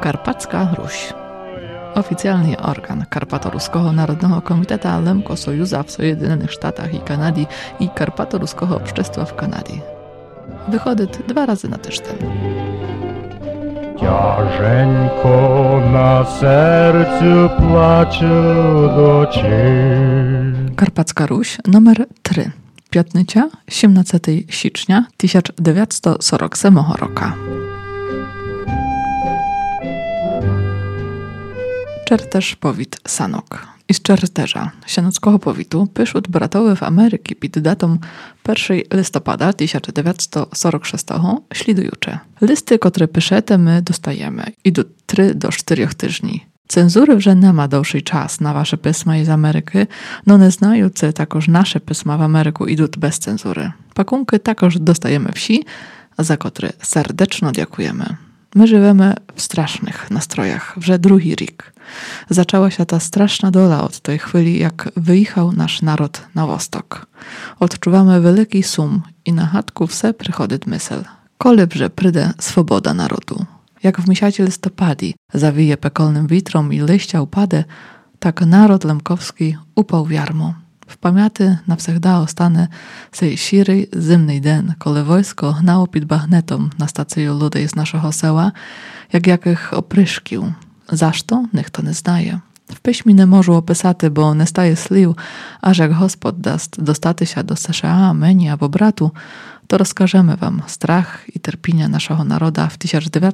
Karpacka Ruś. Oficjalny organ Karpato-Ruskiego Narodnego Komiteta Lemko Sojuza w Sojedynionych Sztatach i Kanady i Karpato-Ruskiego Общества w Kanadzie. Wychodzi 2 razy na tydzień. Ciężko na sercu płacze docie. Karpacka Ruś numer 3. Piątnica 17 sierpnia 1947 roku. Czerteż powit Sanok. I z Czerteża, sianockiego powitu, pyszut bratowy w Ameryki pod datą 1 listopada 1946 ślidujucze. Listy, które piszete, my dostajemy. Idą 3 do 4 tygodni. Cenzury wże nie ma dłuższy czas na wasze pisma z Ameryki, no nie znające takoż nasze pisma w Ameryku idą bez cenzury. Pakunki takoż dostajemy wsi, za które serdecznie dziękujemy. My żyjemy w strasznych nastrojach, wże drugi rik. Zaczęła się ta straszna dola od tej chwili, jak wyjechał nasz naród na wostok. Odczuwamy wielki sum i na chatku wse przychodzi myśl. Kolebże przyjdzie swoboda narodu. Jak w miesiącu listopadzi zawije pekolnym witrom i liścia upadę, tak naród lemkowski upał w jarmo. W pamięty na wsechda ostane sej siry zimny den, kole wojsko gnało pod Bagnetom na stację ludzi z naszego sela, jak jakich opryszkił. Zaszto niech to nie znaje. W piśmie nie może opisaty, bo nie staje slił, aż jak Gospod dostaty się do США, meni albo bratu, to rozkażemy wam strach i terpienia naszego naroda w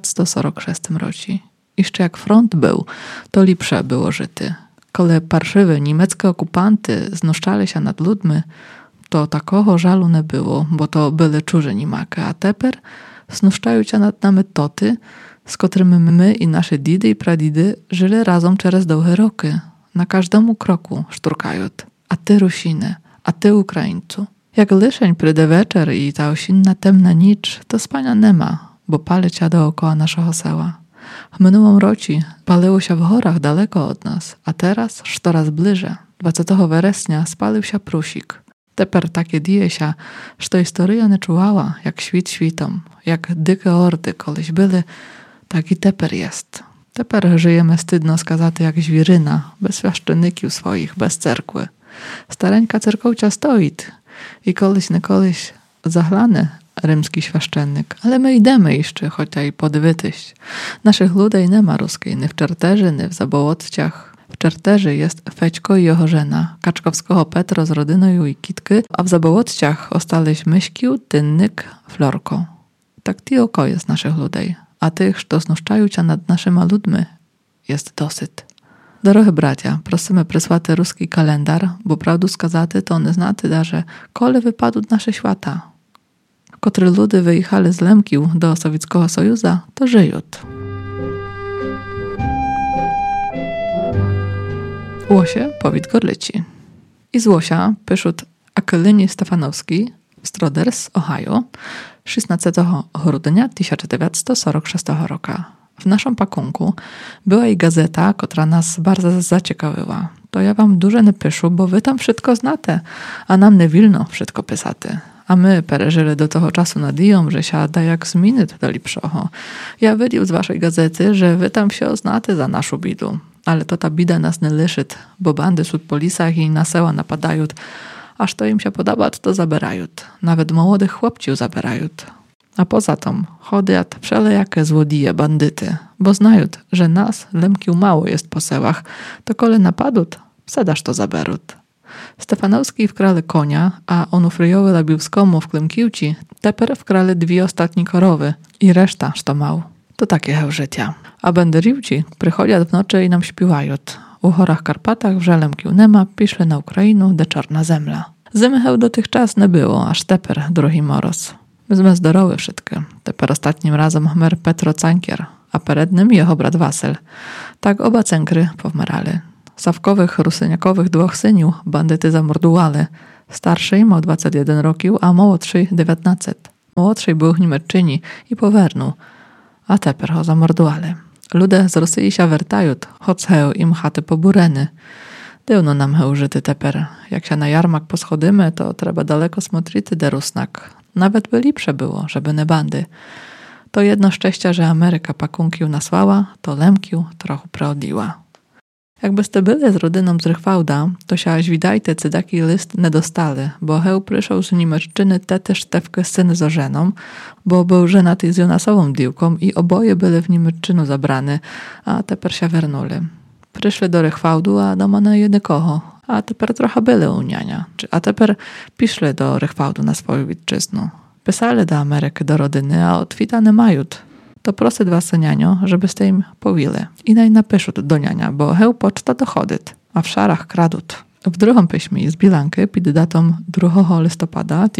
1946 roku. Jeszcze jak front był, to lepsze było żyty. Kole parszywe niemieckie okupanty znoszczali się nad ludźmi, to takoho żalu nie było, bo to byli czurzy niemaki, a teper znoszczają się nad nami toty, z którymi my i nasze didy i pradidy żyli razem przez długie roki. Na każdemu kroku szturkają. A ty Rusiny, a ty Ukraińcu. Jak liszeń przyjdzie wieczór i ta osinna temna nicz, to spania nie ma, bo pali się dookoła naszego sela. W minulym roku paliło się w górach daleko od nas, a teraz coraz bliżej. 20 września spalił się Prusik. Teper takie dzieje się, że to historia nie czuwała, jak świt świtom, jak dykie ordy koleś byli, tak i teper jest. Teper żyjemy wstydno skazaty jak zwieryna, bez świaszczyników swoich, bez cerkły. Stareńka cerkołcia stoi i koleś nie koleś zachlany rzymski świaszczennik, ale my idziemy jeszcze, chociaż i podwytyść. Naszych ludzi nie ma ruskiej, ni w Czerteży, ni w Zabołotciach. W Czerteży jest Fećko i Jochorzena, Kaczkowskiego Petro z rodyną i Kitky, a w Zabołotciach ostaleś Myśkiu, Tynnyk, Florko. Tak ti oko jest naszych ludzi, a tych, co znoszczają się nad naszymi ludźmi, jest dosyć. Doroгі bracia, prosimy przysłaty ruski kalendar, bo prawdu skazaty to nie znaty darze, kole wypadł nasze świata. Kotry ludy wyjechali z Lemkił do Sowieckiego Sojuza, to żyją. Łosie powit Gorlici. I z Łosia pyszut Akylyni Stefanowski w Stroders, Ohio, 16 grudnia 1946 roku. W naszym pakunku była i gazeta, która nas bardzo zaciekawiła. To ja wam dużo nie piszę, bo wy tam wszystko znate, a nam nie wilno wszystko pisaty. A my pereżyli do tego czasu nadiją, że się da jak zminy do lepszego. Ja wydził z waszej gazety, że wy tam się oznaty za naszą bidu. Ale to ta bida nas nie lyszyt, bo bandy sud po lisach i na sela napadają, aż to im się podoba, to zabierają. Nawet młodych chłopciów zabierają. A poza tym chodzят wszelajakie złodzieje, bandyty, bo znają, że nas, Lemkił, mało jest po sełach, to kole napadut, wsedaż to zaberut. Stefanowski wkrali konia, a Onufryjowy Labiłskomu w Klemkiłci teper wkrali 2 ostatnie korowy i reszta sztomał. To takie życia. A bandyriwci przychodzą w nocy i nam śpiewają. U Horach Karpatach w Lemkił nema, piszli na Ukrainu, de czarna zemla. Zimy dotychczas nie było, aż teper, drogi moroz. Myśmy zdorowy wszystkie. Teper ostatnim razem chmer Petro Cankier, a perednym jeho brat Wasel. Tak oba cękry powmerali. Sawkowych, rusyniakowych 2 syniów bandyty zamordowali. Starszy miał 21 roków, a młodszy 19. Młodszy był Niemczyni i powernu, a teper ho zamordowali. Ludzie z Rosji się wertają, choć heł im chaty pobureny. Dywno nam heł żyty teper. Jak się na jarmak poschodymy, to trzeba daleko smotrity derusnak. Nawet by lepsze było, żeby nie bandy. To jedno szczęścia, że Ameryka pakunkił nasłała, to lemkił trochę preodliła. Jakbyste byli z rodyną z Rychwałda, to siaś widajte cydaki list nie dostali, bo heł przyszł z Niemeczczyny też Stewkę syn z ożeną, bo był żenaty z Jonasową diłką i oboje byli w Niemeczczynu zabrany, a teper się wernuli. Przyszli do Rychwałdu, a doma na jednego, a teper trochę byli u niania, a teper piszli do Rychwałdu na swoją witczyznu. Pisali do Ameryki do rodyny, a odwitane majut. To proszę was, nianio, żebyście im powili. I naj napiszut do niania, bo heł poczta dochodyt, a w szarach kradut. W drugim piśmie z bilanki pod datą 2 listopada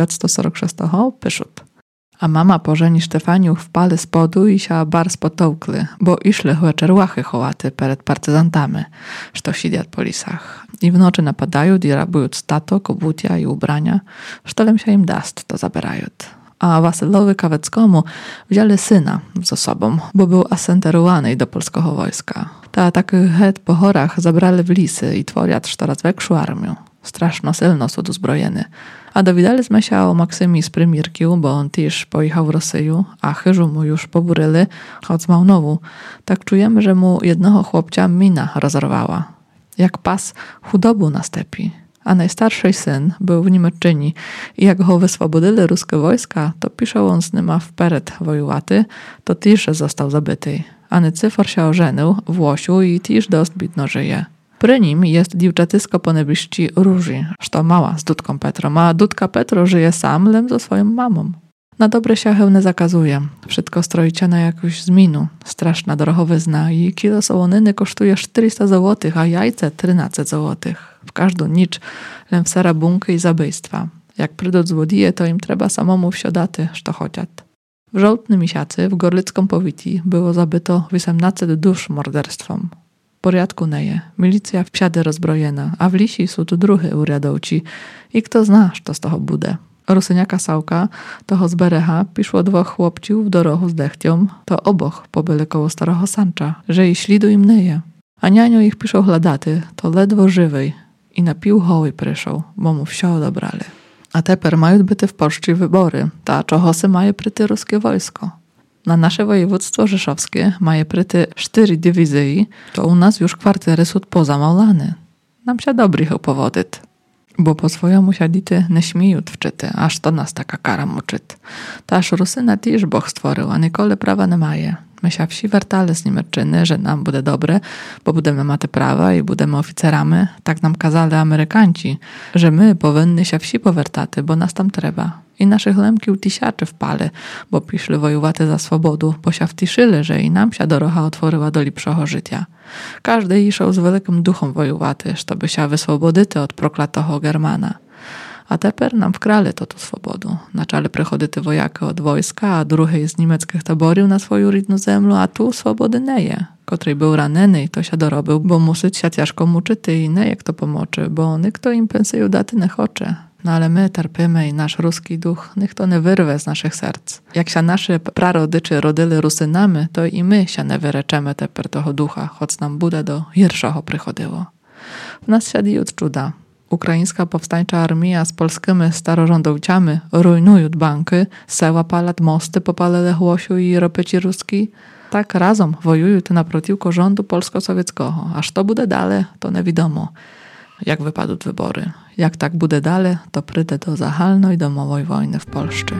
1946 piszut. A mama po żeni Stefaniuch wpali spodu i się bar spotołkli, bo iszli czerłachy chołaty przed partyzantami, što sidiat po lisach. I w nocy napadają i rabują stato, kobutia i ubrania, sztolem się im dast, to zabierają. A Wasylowi Kaweckomu wzięli syna ze sobą, bo był asenterowany do polskiego wojska. Ta takich het po chorach zabrali w lisy i tworiat coraz większą armię. Straszno silno są uzbrojeni. A dowiedzieliśmy się o Maksymi z Prymirkiu, bo on też pojechał w Rosję, a chyżu mu już poburyli, choć mał nowu. Tak czujemy, że mu jednego chłopcia mina rozerwała. Jak pas chudobu na stepi. A najstarszy syn był w Niemczyni i jak go wyswobodyli ruskie wojska, to pisze on z nima wperet wojowaty, to też został zabity. A Nycyfor się ożenił w Łosiu i też dość bidno żyje. Przy nim jest dziewczatysko po nebiszci Róży, što mała z Dudką Petrą, a Dudka Petro żyje sam, lem ze swoją mamą. Na dobre się nie zakazuje. Wszystko stroicie na jakąś zminu. Straszna drogowyzna i kilo sołonyny kosztuje 400 zł, a jajce 13 zł. W każdą nicz lem sera bunky i zabójstwa. Jak przyjdą złodzieje, to im trzeba samemu wsiodaty, što chociat. W żołtnym miesiacy w Gorlicką powiti było zabyto 18 dusz morderstwom. Porядku neje. Milicja wsiady rozbrojena, a w lisi są tu druhy uriadowci i kto zna, co z toho bude. Rusyniaka Sałka, toho z Berecha, piszło 2 chłopciów w dorochu z dechtią, to oboch pobyli koło starego sancza, że i ślidu im neje. A nianio ich piszą chladaty, to ledwo żywej i na pił hoły pryszą, bo mu wsio odebrali. A teper mają byty w Polsce wybory, ta czochosy mają pryty ruskie wojsko. Na nasze województwo rzeszowskie mają pryty 4 dywizji, to u nas już kwartery są pozamałane. Nam się dobrych opowodyt. Bo po swojemu siadity nie śmieją wczyty, aż to nas taka kara muczyt. Taż Rusyna też Bóg stworzył, a nikole prawa nie maje. My się wsi wertali z Niemczyny, że nam bude dobre, bo budemy mate prawa i budemy oficerami. Tak nam kazali Amerykanci, że my powinny się wsi powertaty, bo nas tam trzeba. I naszych lemkił tysiaczy wpali, bo piszli wojowaty za swobodu, bo się wtiszyli, że i nam się dorocha otworzyła do lepszego życia. Każdy iszał z wielkim duchom wojowaty, żeby się wyswobodyty od proklatoho Germana. A teper nam wkrali to tu swobodu. Naczali przychodyty wojaki od wojska, a drugi z niemieckich taborił na swoją rідну землю, a tu swobody neje, który był raneny i to się dorobił, bo musyć się ciężko muczyty i neje kto pomoczy, bo nikto im pensju daty nie chocze. No ale my terpimy i nasz ruski duch niech to nie wyrwe z naszych serc. Jak się nasze prarodyczy rodyli Rusynami, to i my się nie wyreczemy teper toho ducha, choć nam bude do hirszego przychodziło. W nas siadzi od cuda. Ukraińska powstańcza armia z polskimi starorządowciami rujnują banki, seła palat, mosty popalele Łosiu i ropeci ruski. Tak razem wojują naprotivko rządu polsko-sowieckiego. Aż to bude dalej, to nie wiadomo. Jak wypadły wybory. Jak tak bude dalej, to przyjdę do zachalnej domowej wojny w Polsce.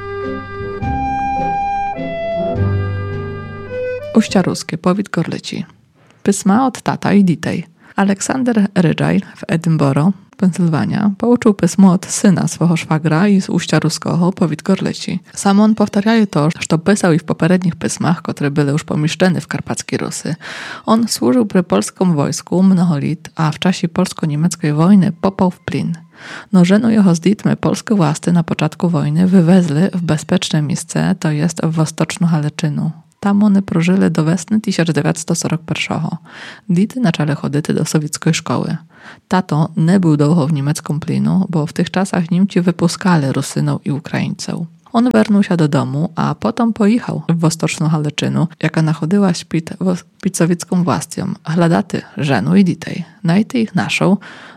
Uścia ruskie, powit Gorlici. Pisma od tata i ditej. Aleksander Rydżaj w Edynboro, Pensylwania, pouczył pismo od syna swego szwagra i z Uścia Ruskiego, powit Gorlici. Sam on powtarzaje to, co pisał i w poprzednich pismach, które były już pomieszczone w karpackie Rusy. On służył przy polskim wojsku mnoho lat, a w czasie polsko-niemieckiej wojny popał w plin. No żenu jeho z ditmy polskie władze na początku wojny wywezli w bezpieczne miejsce, to jest w Wostoczną Haleczynu. Tam one prożyli do wiosny 1941. Dity zaczęły chodzić do sowieckiej szkoły. Tato nie był długo w niemieckim plinu, bo w tych czasach Niemcy wypuskali Rusynów i Ukraińców. On wernął się do domu, a potem pojechał w Wostoczną Haleczynu, jaka nachodziła śpit sowiecką własną. Hladaty żenu i ditej. Najty ich naszą,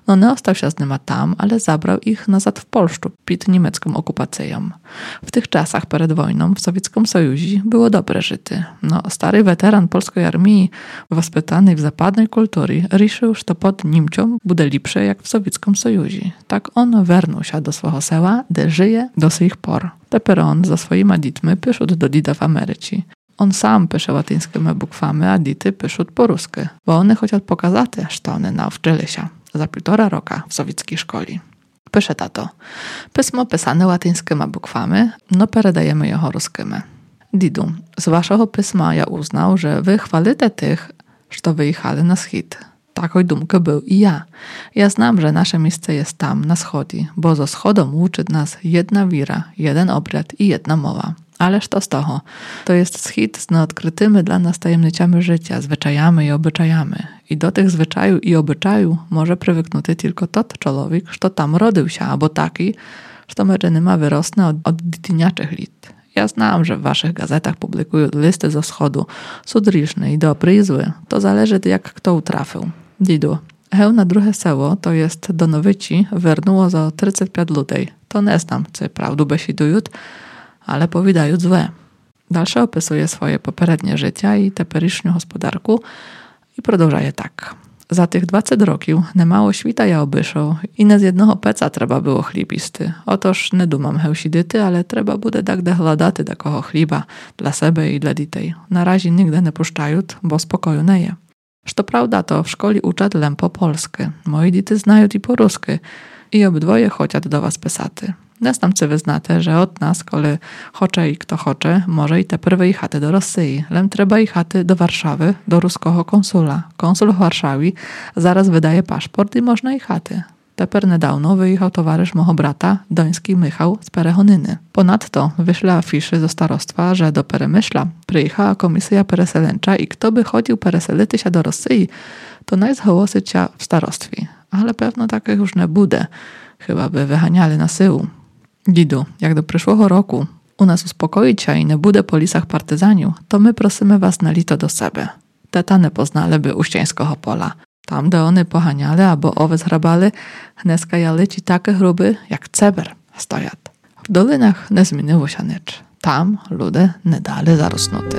No nie ostał się z nima tam, ale zabrał ich nazad w Polszczu pod niemiecką okupacją. W tych czasach przed wojną w Sowieckim Sojuzie było dobre żyty. No, stary weteran polskiej armii, wyspytany w zapadnej kultury, riszył, że to pod Niemcią bude lepsze jak w Sowieckim Sojuzie. Tak on wernął się do swojego sela, gdzie żyje do swych por. Teper on za swoimi dziećmi przyszedł do dida w Ameryce. On sam pisze łatyńskimi bukwami, a dity piszą po rusku, bo one chciał pokazać, że one nauczyli się za 1,5 roku w sowieckiej szkole. Pisze tato. Pismo pisane łatyńskimi bukwami, no peredajemy jeho ruskimi. Didu, z waszego pisma ja uznał, że wy chwalite tych, że wyjechali na schód. Taką dumkę był i ja. Ja znam, że nasze miejsce jest tam, na wschodzie, bo ze wschodu uczy nas jedna wira, jeden obrad i jedna mowa. Ależ to z toho. To jest wschód z nieodkrytymi dla nas tajemnicami życia, zwyczajami i obyczajami. I do tych zwyczaju i obyczaju może przywyknuty tylko tot człowiek, że tam rodził się, albo taki, że meryny ma wyrosnę od dytiniaczych lit. Ja znam, że w waszych gazetach publikują listy ze wschodu, sudriczne i dobry i zły. To zależy, jak kto utrafił. Didu, heł na drugie seło, to jest do Nowyci, wernuło za 35 ludzi. To nie znam, co prawdu besidują, ale powidają złe. Dalsze opisuje swoje poprzednie życia i teperysznią gospodarku i продовжuje tak. Za tych 20 roków nemało świta ja obyszał i nie z jednego peca trzeba było chlibisty. Otoż nie dumam hełsidyty, ale trzeba bude tak dehladati takoho chliba dla siebie i dla ditej. Na razie nigdy nie puszczają, bo spokoju nie je. Što prawda, to w szkole uczat lem po polsku. Moi dity znają i po rusku i obydwoje chociaż do was pesaty. Nie znam, czy wy znate, że od nas, kole chocze i kto chocze, może i teper wyjechać do Rosji. Lem trzeba jechać do Warszawy, do ruskiego konsula. Konsul w Warszawie zaraz wydaje paszport i można jechać. Teper niedawno wyjechał towarzysz mojego brata, Doński Michał z Perechonyny. Ponadto wyszła afiszy ze starostwa, że do Peremyśla przyjechała komisja pereselęcza i kto by chodził pereselity się do Rosji, to najzhołosy się w starostwie. Ale pewno takich już nie bude. Chyba by wyhaniali na syłu. Didu, jak do przyszłego roku u nas uspokoić się i nie bude po lisach partyzaniu, to my prosimy was na lito do siebie. Teta nie poznali by uścieńskiego pola. Tam, gdzie one pohaniali albo owiec hrabali, hneska jali ci takie chruby jak ceber stojat. W dolinach nie zmieniło się nic. Tam ludzie nie dali zarosnuty.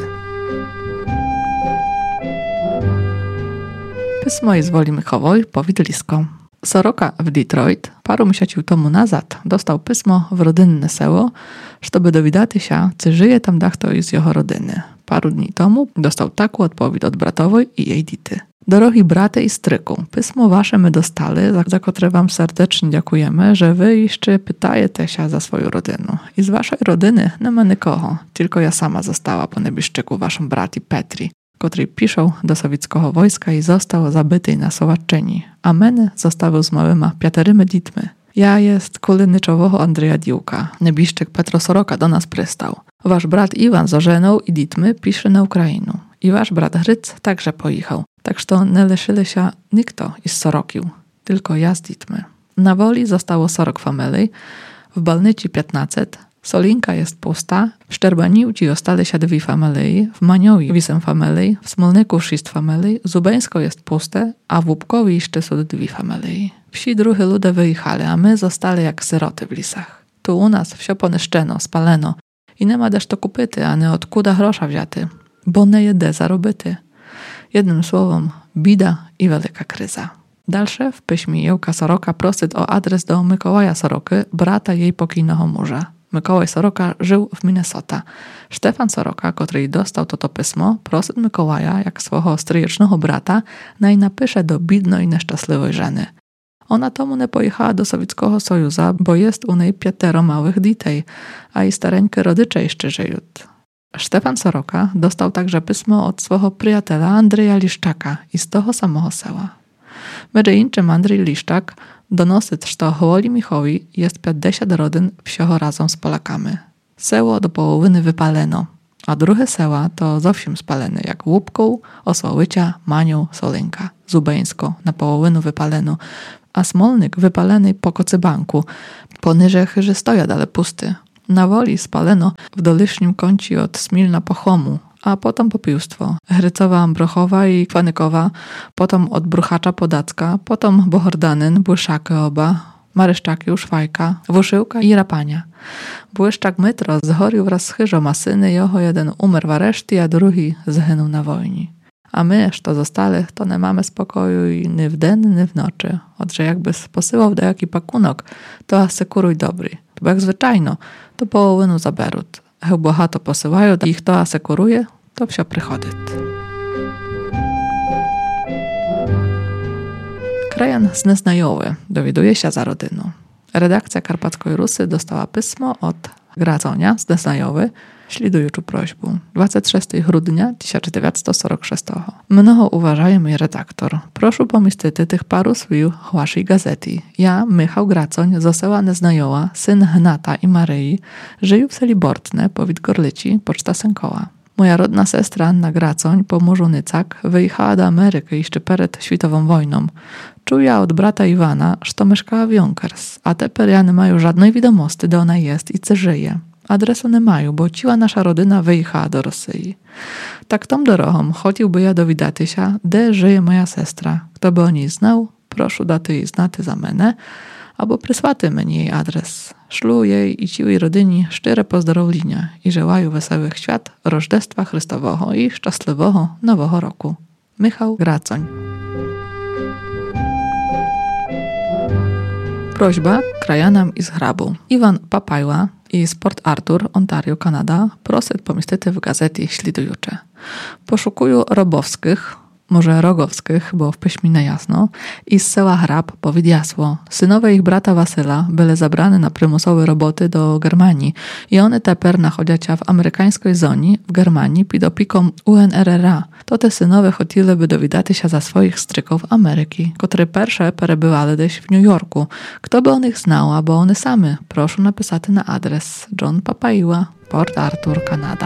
Pismo jest woli Michowej powidlisko. Soroka w Detroit paru miesięcy temu nazad dostał pismo w rodynne seło, żeby dowiedzieć się, czy żyje tam kto z jego rodziny. Paru dni temu dostał taką odpowiedź od bratowej i jej dity. Drogi braty i stryku, pismo wasze my dostali, za które wam serdecznie dziękujemy, że wy jeszcze pytajecie się za swoją rodzinę. I z waszej rodziny nie ma nikogo, tylko ja sama została po niebiszczyku waszą brati Petri, który piszą do sowieckiego wojska i został zabyty na Sołacczyni, a meny zostały z małyma 5 dzitmy. Ja jest kulynyczowego Andrzeja Diłka. Niebiszczyk Petro Soroka do nas przystał. Wasz brat Iwan z ożeną i dzitmy pisze na Ukrainę. I wasz brat Hryc także pojechał. Tak że nie leszyli się nikto z Sorokił, tylko ja z dzitmy. Na woli zostało 40 familii, w Balnyci 15, Solinka jest pusta, w Szczerbaniłci ostali się 2 familii, w Maniowi 8 familii, w Smolniku 6 familii, Zubeńsko jest puste, a w Łupkowi jeszcze są 2 familii. Wsi druhy ludzie wyjechali, a my zostali jak syroty w lisach. Tu u nas wsio poniszczeno, spaleno i nie ma też to kupyty, a nie od kuda grosza wzięty, bo nie jedę zarobyty. Jednym słowem, bida i wielka kryza. Dalsze w piśmie Jełka Soroka prosyt o adres do Mikołaja Soroky, brata jej pokійnego męża. Mikołaj Soroka żył w Minnesota. Stefan Soroka, który dostał to pismo, prosyt Mikołaja, jak swojego stryjecznego brata, naj napisze do bidnej i nieszczęśliwej żeny. Ona tomu nie pojechała do Sowieckiego Sojuza, bo jest u niej 5 małych ditej, a i stareńkie rodycze jeszcze żyją. Stefan Soroka dostał także pismo od swojego przyjaciela Andrzeja Liszczaka i z tego samego seła. Między innym Andrzej Liszczak donosyć, że w Woli Michowi jest 50 rodzin wsio razem z Polakami. Seło do połowy wypaleno, a drugie seła to zowsiem spalene, jak Łupką, Osłałycia, Manią, Solinka, Zubeńsko na połowę wypaleno, a Smolnyk wypaleny po Kocybanku, poniżej chyży stoja dalej pusty. Na Woli spaleno w dolicznym kącie od Smilna po Chomu, a potom popiłstwo. Hrycowa Ambrochowa i Kwanykowa, potom od Bruchacza Podacka, potom Bohordanyn, Błyszczaky oba, Maryszczaki, Uszwajka, Wuszyłka i Rapania. Błyszczak Mytro zchorił wraz z Chyżą, a syny jeho jeden umerł w areszcie, a drugi zhynął na wojnie. A my, što zostali, to nie mamy spokoju i ni w den, ni w nocy. Odże jakby posyłał do jaki pakunok, to asekuruj dobry. Bo jak zwyczajno, to połowinu zaberut. Chyba to posyłają, ich to asekuruje, to wsio przychodyt. Krajan zneznajowy dowiaduje się za rodynu. Redakcja Karpackiej Rusy dostała pismo od Graconia zneznajowy, ślidujuczu prośbę. 26 grudnia 1946. Mnoho uważają mi redaktor. Proszę pomieścić tych paru słów w waszej gazety. Ja, Michał Gracoń, została neznajoła, syn Hnata i Maryi, żyju w seli Bortne, powid Gorlyci, poczta Sękoła. Moja rodna sestra Anna Gracoń, po mężu Nycak, wyjechała do Ameryki jeszcze przed światową wojną. Czuja od brata Iwana, że mieszkała w Yonkers, a teper ja nie mają żadnej wiadomości, gdzie ona jest i co żyje. Adresu nie mają, bo ciła nasza rodyna wyjechała do Rosji. Tak tą drogą chodziłby ja dowiadać się, gdzie żyje moja sestra. Kto by o niej znał, proszę daty jej znaty za menę, albo przysłaty mnie jej adres. Szlu jej i ciłej rodyni szczere pozdrowienia i żełają wesołych świat, Rożdestwa Chrystowego i szczęśliwego Nowego Roku. Michał Gracoń. Prośba krajanam i z hrabu. Iwan Papajła i z Port Arthur, Ontario, Kanada, prosit pomieścić w gazecie ślidujucze. Poszukują robowskich, może rogowskich, bo w piśmie nie jasno, i z sela Hrab powiedz jasło. Synowe ich brata Wasyla byli zabrane na prymusowe roboty do Germanii i one teper nachodziacia w amerykańskiej zonie w Germanii pod opieką UNRRA. To te synowe chodziłyby dowiadać się za swoich stryków Ameryki, które pierwsze perebywali gdzieś w New Yorku. Kto by o nich znał, bo one same, proszę napisać na adres John Papaiła, Port Arthur, Kanada.